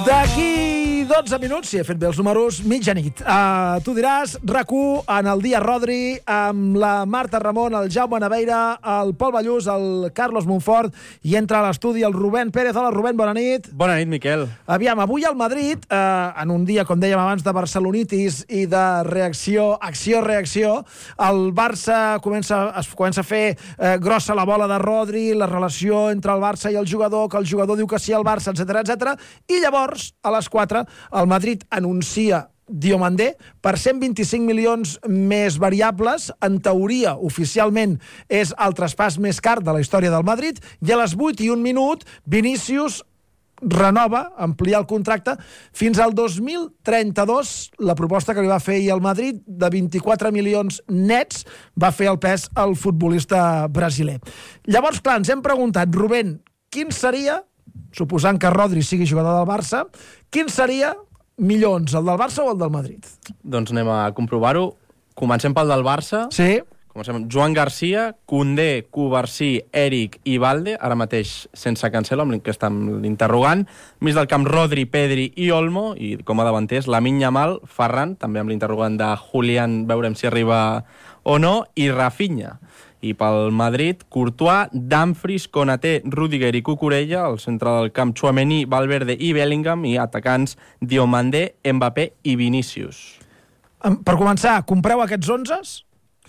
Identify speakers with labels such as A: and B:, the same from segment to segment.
A: D'aquí 12 minuts, si he fet bé els números, mitjanit. Tu diràs, RAC1, en el dia Rodri, amb la Marta Ramon, el Jaume Naveira, el Pol Ballús, el Carlos Montfort, i entra a l'estudi el Rubén Pérez. Hola, Rubén, bona nit.
B: Bona nit, Miquel.
A: Aviam, avui al Madrid, en un dia, com dèiem abans, de barcelonitis i de reacció, acció-reacció, el Barça comença a fer grossa la bola de Rodri, la relació entre el Barça i el jugador, que el jugador diu que sí al Barça, etc. I llavors, a les 4, el Madrid anuncia Diomandé per 125 milions més variables. En teoria, oficialment, és el traspàs més car de la història del Madrid, i a les 8:01, Vinícius renova, amplia el contracte fins al 2032. La proposta que li va fer ahir al Madrid, de 24 milions nets, va fer el pes al futbolista brasiler. Llavors, clar, ens hem preguntat, Rubén, quin seria, suposant que Rodri sigui jugador del Barça, quin seria milions, el del Barça o el del Madrid?
B: Doncs anem a comprovar-ho. Comencem pel del Barça.
A: Sí.
B: Comencem. Joan Garcia, Koundé, Cubarsí, Eric i Valde, ara mateix sense Cancelo, que està amb l'interrogant. Mig del camp, Rodri, Pedri i Olmo, i com a davanters, Lamine Yamal, Ferran, també amb l'interrogant de Julián, veurem si arriba o no, i Rafinha. I pel Madrid, Courtois, Dumfries, Konaté, Rüdiger i Cucurella, al centre del camp, Tchouaméni, Valverde i Bellingham, i atacants Diomandé, Mbappé i Vinícius.
A: Per començar, compreu aquests 11?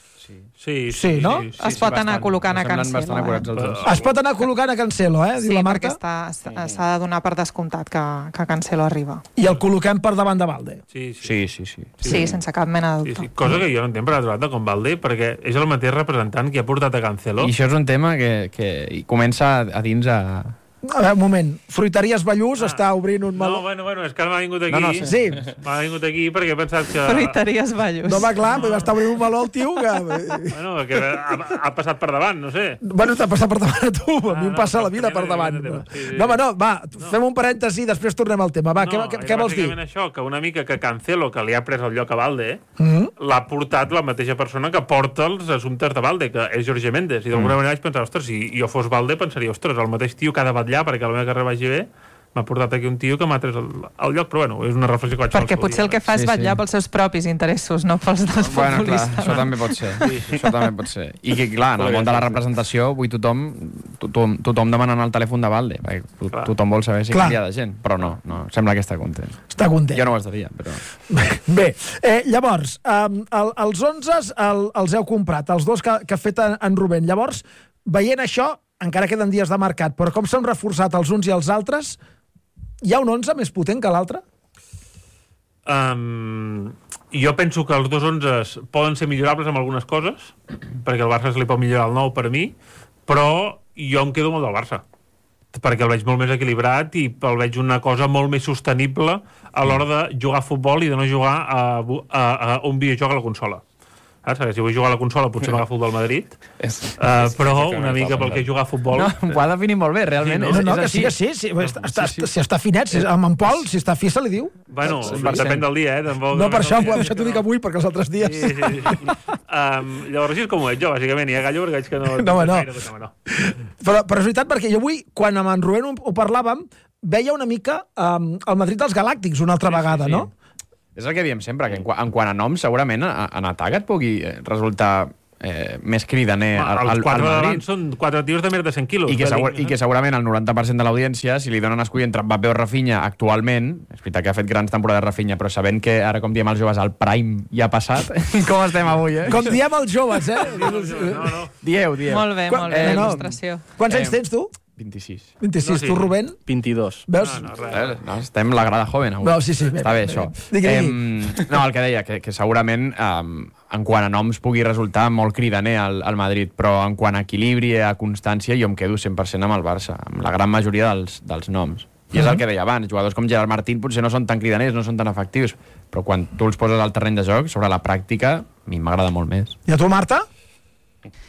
A: Sí, no?
C: Es pot anar col·locant a Cancelo.
A: Es pot anar col·locant a Cancelo, diu la Marta.
C: Sí, perquè s'ha de donar per descomptat que Cancelo arriba.
A: I el col·loquem per davant de Valde.
D: Sí,
C: sense cap mena de dubte.
D: Cosa que jo no entenc per l'altre com Valde, perquè és el mateix representant que ha portat a Cancelo.
E: I això és un tema que comença a dins a...
A: A veure, un moment. Fruiteries Ballús està obrint un meló.
D: No, bueno, és que m'ha vingut aquí.
A: Sí.
D: M'ha vingut aquí perquè he pensat que...
C: Fruiteries Ballús.
A: No, va, clar, està obrint un meló el tio que...
D: Bueno, que ha passat per davant, no sé.
A: Bueno, t'ha passat per davant a tu. A mi em passa la vida per davant. No, va, fem un parèntesi i després tornem al tema. Va, què vols dir?
D: Bàsicament això, que una mica que Cancelo, que li ha pres el lloc a Valde, l'ha portat la mateixa persona que porta els assumptes de Valde, que és Jorge Méndez. I d'alguna manera vaig pensar, ostres, si jo fos Valde, pensaria, ostres, el mateix tio que ha de vetllar perquè la meva carrera vagi bé, m'ha portat aquí un tio que m'ha tret el lloc, però bueno, és una reflexió que vaig fer.
C: Perquè potser el que fa és vetllar pels seus propis interessos, no pels dels futbolistes.
E: Clar, això també pot ser. Això també pot ser. I que, clar, en el món de la representació, avui tothom demanant el telèfon de Valde, perquè tothom vol saber si canvia de gent, però no, sembla que està content.
A: Està content.
E: Jo no ho estaria, però...
A: Bé, llavors, els 11 els heu comprat, els dos que ha fet en Rubén. Llavors, veient això, encara queden dies de mercat, però com s'han reforçat els uns i els altres, hi ha un 11 més potent que l'altre?
D: Jo penso que els dos 11 poden ser millorables amb algunes coses, perquè el Barça se li pot millorar el 9 per mi, però jo em quedo molt del Barça, perquè el veig molt més equilibrat i el veig una cosa molt més sostenible a l'hora de jugar a futbol i de no jugar a un videojoc a la consola. Si vull jugar a la consola potser m'agafo del Madrid, però una mica pel que jugar a futbol...
E: No, ho ha definit molt bé, realment.
A: No, que sí. Si està finet, amb en Pol, si està fi se li diu.
D: Bueno, depèn del dia,
A: No, per això t'ho dic avui, perquè els altres dies...
D: Llavors així és com ho veig jo, bàsicament, i a gallo perquè veig que no...
A: No. Però és veritat, perquè jo avui, quan amb en Rubén ho parlàvem, veia una mica el Madrid dels Galàctics una altra vegada, no?
E: És el que diem sempre, que en quant a noms, segurament en atac et pugui resultar més cridaner al Madrid.
D: Els 4 davant són 4 tios de més de 100 quilos.
E: I que segurament el 90% de l'audiència, si li donen a escollir entre Mbappé o Rafinha actualment, és veritat que ha fet grans temporades Rafinha, però sabent que ara, com diem els joves, el prime ja ha passat, com estem avui,
A: Com diem els joves,
D: No.
E: Dieu.
C: Molt bé, il·lustració.
A: Quants anys tens, tu?
E: 26.
A: 26, tu, Rubén?
B: 22.
A: Veus?
E: No, estem la grada joven avui.
A: No, sí.
E: Està bé, això. No, el que deia, que segurament en quant a noms pugui resultar molt cridaner al Madrid, però en quant a equilibri i a constància jo em quedo 100% amb el Barça, amb la gran majoria dels noms. I és el que deia abans, jugadors com Gerard Martín potser no són tan cridaners, no són tan efectius, però quan tu els poses al terreny de joc, sobre la pràctica, a mi m'agrada molt més.
A: I a tu, Marta?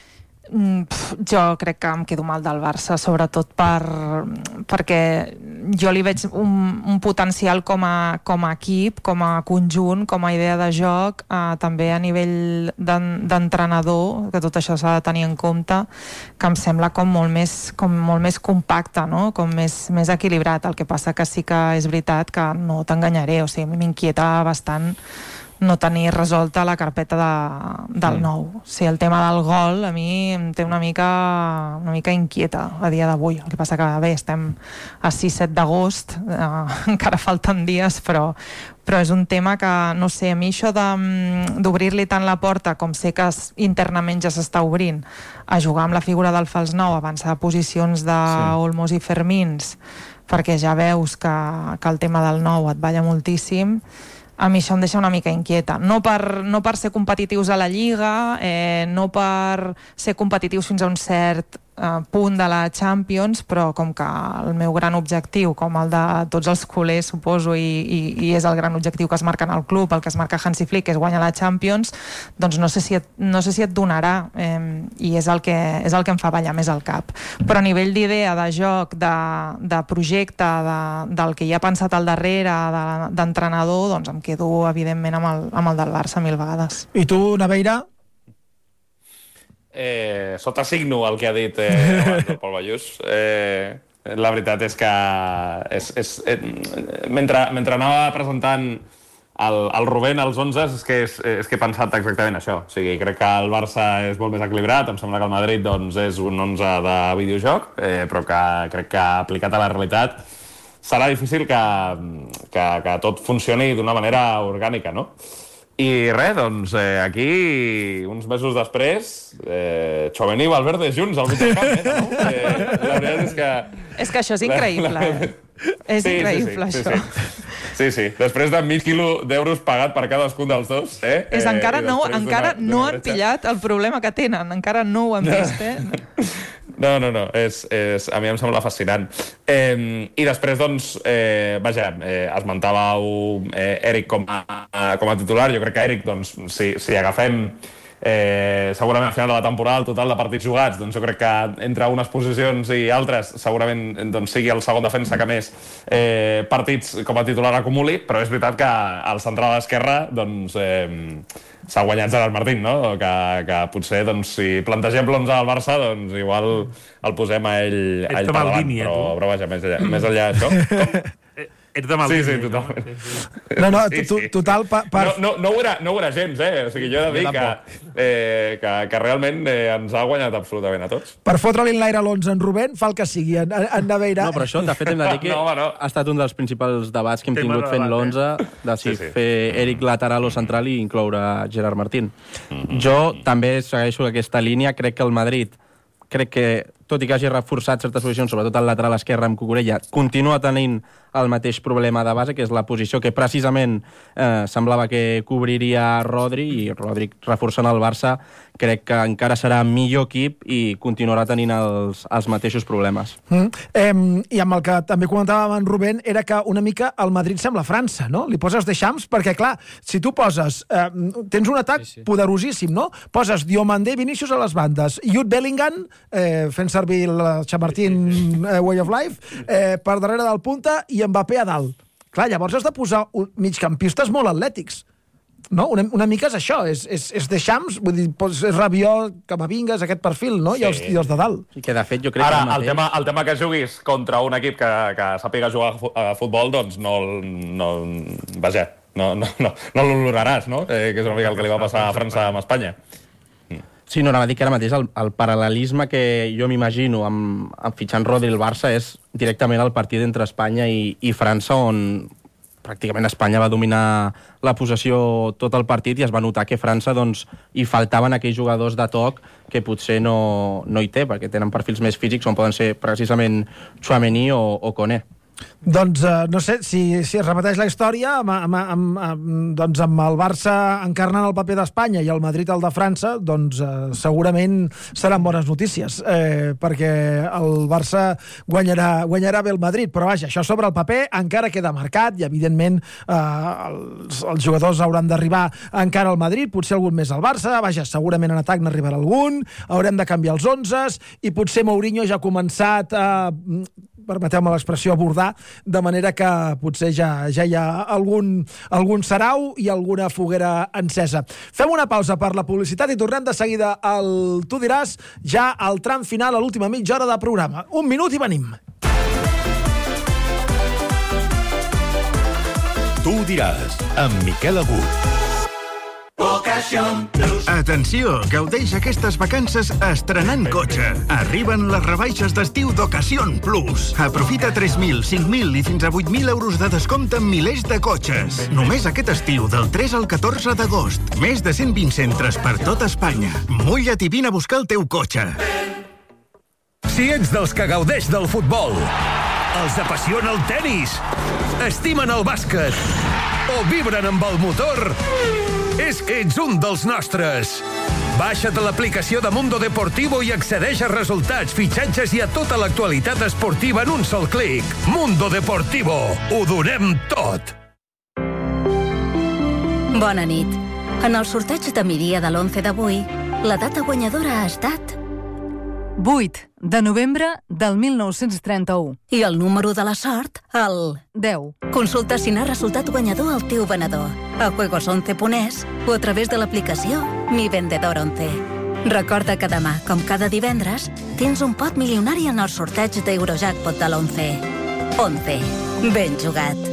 C: Jo crec que em quedo mal del Barça, sobretot perquè jo li veig un potencial com a equip, com a conjunt, com a idea de joc, també a nivell d'entrenador, que tot això s'ha de tenir en compte, que em sembla com molt més compacte, no? Com més equilibrat. El que passa que sí que és veritat que no t'enganyaré, o sigui, m'inquieta bastant no tenir resolta la carpeta del nou. O sigui, el tema del gol a mi em té una mica inquieta a dia d'avui. El que passa que bé, estem a 6-7 d'agost, encara falten dies, però és un tema que, no sé, a mi això d'obrir-li tant la porta, com sé que internament ja s'està obrint, a jugar amb la figura del fals nou, avançar a posicions d'Olmos i Fermins, perquè ja veus que el tema del nou et balla moltíssim, a mi això em deixa una mica inquieta. No per ser competitius a la Lliga, no per ser competitius fins a un cert punt de la Champions, però com que el meu gran objectiu, com el de tots els culers, suposo, i és el gran objectiu que es marca en el club, el que es marca Hansi Flick, és guanyar la Champions, doncs no sé si et donarà, i és el que em fa ballar més al cap. Però a nivell d'idea, de joc, de projecte, del que hi ha pensat al darrere, d'entrenador, doncs em quedo, evidentment, amb el del Barça 1000 vegades.
A: I tu, Naveira?
F: Sota signo el que ha dit abans el Pol Ballús. La veritat és que mentre anava presentant el Rubén als 11 és que he pensat exactament això. O sigui, crec que el Barça és molt més equilibrat, em sembla que el Madrid doncs, és un 11 de videojoc, però que crec que aplicat a la realitat serà difícil que tot funcioni d'una manera orgànica, no? I res, doncs, aquí, uns mesos després, Tchouaméni i Valverde junts al mig del camp, no? La veritat és que...
C: És que això és increïble, És increïble, això.
F: Sí. Després de 1.000 quilos d'euros pagat per cadascun dels dos,
C: encara no han pillat el problema que tenen, encara no ho han vist,
F: No, a mi em sembla fascinant. I després, doncs, esmentàveu Eric com a titular. Jo crec que Eric, doncs, si agafem segurament al final de la temporada, el total de partits jugats, doncs jo crec que entre unes posicions i altres segurament doncs, sigui el segon defensa que més partits com a titular acumuli, però és veritat que al central esquerre doncs, s'ha guanyat Gerard Martín, no? Que potser, doncs, si plantegem l'11 al Barça, doncs igual el posem a ell per davant, però vaja, més enllà d'això.
D: Ets de mal línia.
F: Sí, totalment.
A: Total...
F: No ho era gens, O sigui, jo he de dir que realment ens ha guanyat absolutament a tots.
A: Per fotre-li l'aire a l'11 en Rubén, fa el que sigui, en Naveira.
B: No, però això, de fet, hem de dir que ha estat un dels principals debats que hem tingut fent l'11, de si fer Eric lateral o central i incloure Gerard Martín. Jo també segueixo aquesta línia, crec que el Madrid, tot i que hagi reforçat certes posicions, sobretot el lateral esquerre amb Cucurella, continua tenint el mateix problema de base, que és la posició que precisament semblava que cobriria Rodri, i Rodri reforçant el Barça crec que encara serà millor equip i continuarà tenint els mateixos problemes.
A: I amb el que també comentàvem en Rubén era que una mica el Madrid sembla França, no? Li poses Deschamps perquè, clar, si tu poses... tens un atac poderosíssim, no? Poses Diomandé i Vinícius a les bandes, Jude Bellingham, fent servir el Chamartín Way of Life, per darrere del punta i Mbappé a dalt. Clar, llavors has de posar migcampistes molt atlètics. No? Una mica és això, és Deschamps, vull dir, és Rabiot, Camavinga, és aquest perfil, no? I els de dalt.
B: I que, de fet, jo crec
F: ara,
B: que
F: el tema que juguis contra un equip que sàpiga jugar a futbol, doncs no l'oloraràs, no? Que és una mica el que li va passar a França amb Espanya.
B: Sí, no, anava a dir que ara mateix el paral·lelisme que jo m'imagino amb fitxant Rodri el Barça és directament el partit entre Espanya i França, on pràcticament Espanya va dominar la possessió tot el partit i es va notar que França doncs, hi faltaven aquells jugadors de toc que potser no hi té, perquè tenen perfils més físics, on poden ser precisament Tchouaméni o Koné.
A: Doncs no sé, si es repeteix la història doncs amb el Barça encarnant el paper d'Espanya i el Madrid el de França, doncs segurament seran bones notícies, perquè el Barça guanyarà bé el Madrid, però vaja, això sobre el paper encara queda marcat i evidentment els jugadors hauran d'arribar encara al Madrid, potser algun més al Barça, vaja, segurament en atac n'arribarà algun, haurem de canviar els 11 i potser Mourinho ja ha començat a, permeteu-me l'expressió, abordar, de manera que potser ja hi ha algun sarau i alguna foguera encesa. Fem una pausa per la publicitat i tornem de seguida al Tu diràs, ja al tram final, a l'última mitja hora de programa. 1 minut i venim.
G: Tu diràs, amb Miquel Agut.
H: Atenció, gaudeix aquestes vacances estrenant cotxe. Arriben les rebaixes d'estiu d'Ocasión Plus. Aprofita 3.000, 5.000 i fins a 8.000 euros de descompte en milers de cotxes. Només aquest estiu, del 3 al 14 d'agost. Més de 120 centres per tot Espanya. Mulla't i vine a buscar el teu cotxe.
G: Si ets dels que gaudeix del futbol, els apassiona el tennis, estimen el bàsquet o vibren amb el motor, és que ets un dels nostres. Baixa't l'aplicació de Mundo Deportivo i accedeix a resultats, fitxatges i a tota l'actualitat esportiva en un sol clic. Mundo Deportivo. Ho donem tot.
I: Bona nit. En el sorteig de migdia de l'11 d'avui, la data guanyadora ha estat
J: 8 de novembre del 1931.
I: I el número de la sort, el
J: 10.
I: Consulta si n'ha resultat guanyador el teu venedor a juegos11.es o a través de l'aplicació Mi Vendedor 11. Recorda que demà, com cada divendres, tens un pot milionari en el sorteig d'Eurojackpot de l'11. 11. Ben jugat.